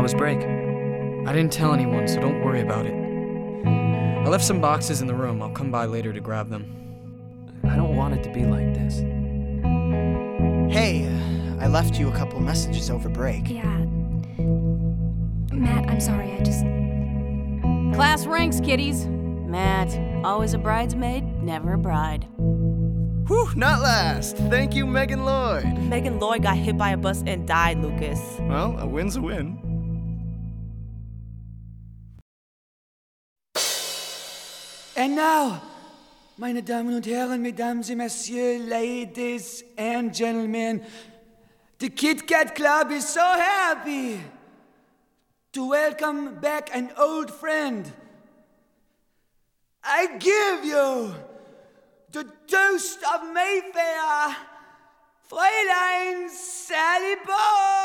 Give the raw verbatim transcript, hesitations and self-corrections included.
How was break? I didn't tell anyone, so don't worry about it. I left some boxes in the room. I'll come by later to grab them. I don't want it to be like this. Hey, uh, I left you a couple messages over break. Yeah. Matt, I'm sorry, I just... Class ranks, kiddies. Matt, always a bridesmaid, never a bride. Whew, not last. Thank you, Megan Lloyd. Megan Lloyd got hit by a bus and died, Lucas. Well, a win's a win. And now, meine Damen und Herren, Mesdames et Messieurs, ladies and gentlemen, the Kit Kat Club is so happy to welcome back an old friend. I give you the toast of Mayfair, Fräulein Sally Ball.